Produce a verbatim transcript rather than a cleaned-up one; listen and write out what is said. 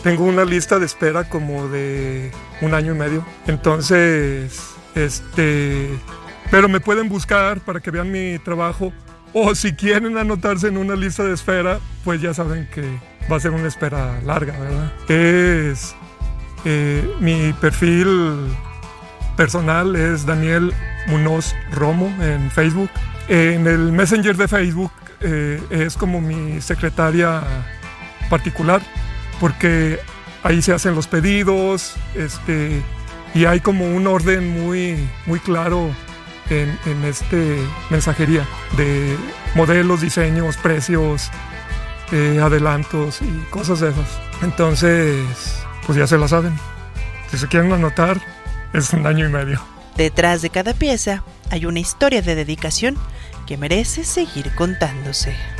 tengo una lista de espera como de un año y medio. Entonces, este, pero me pueden buscar para que vean mi trabajo. O si quieren anotarse en una lista de espera, pues ya saben que va a ser una espera larga, ¿verdad? Es eh, mi perfil personal es Daniel Munoz Romo en Facebook. En el Messenger de Facebook eh, es como mi secretaria particular, porque ahí se hacen los pedidos, este, y hay como un orden muy, muy claro en, en este mensajería de modelos, diseños, precios, eh, adelantos y cosas de esas. Entonces, pues ya se la saben. Si se quieren anotar, es un año y medio. Detrás de cada pieza hay una historia de dedicación que merece seguir contándose.